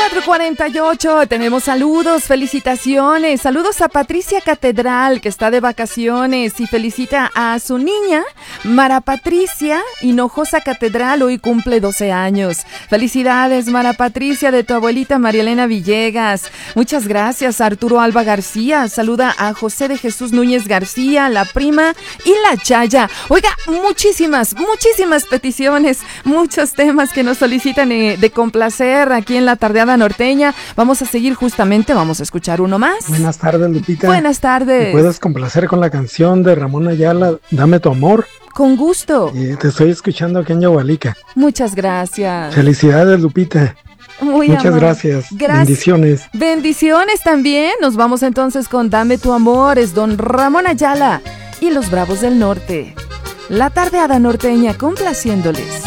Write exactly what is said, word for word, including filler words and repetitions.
cuatro cuarenta y ocho, tenemos saludos, felicitaciones, saludos a Patricia Catedral, que está de vacaciones y felicita a su niña, Mara Patricia Hinojosa Catedral, hoy cumple doce años. Felicidades, Mara Patricia, de tu abuelita María Elena Villegas. Muchas gracias, Arturo Alba García, saluda a José de Jesús Núñez García, la prima y la Chaya. Oiga, muchísimas, muchísimas peticiones, muchos temas que nos solicitan eh, de complacer aquí en la tardeada norteña. Vamos a seguir justamente, vamos a escuchar uno más. Buenas tardes, Lupita. Buenas tardes. ¿Me puedes complacer con la canción de Ramón Ayala, Dame tu amor? Con gusto. Eh, te estoy escuchando aquí en Yahualica. Muchas gracias. Felicidades, Lupita. Muy Muchas amable. gracias. Gracias. Bendiciones. Bendiciones también. Nos vamos entonces con Dame tu amor. Es don Ramón Ayala y los Bravos del Norte. La tardeada norteña complaciéndoles.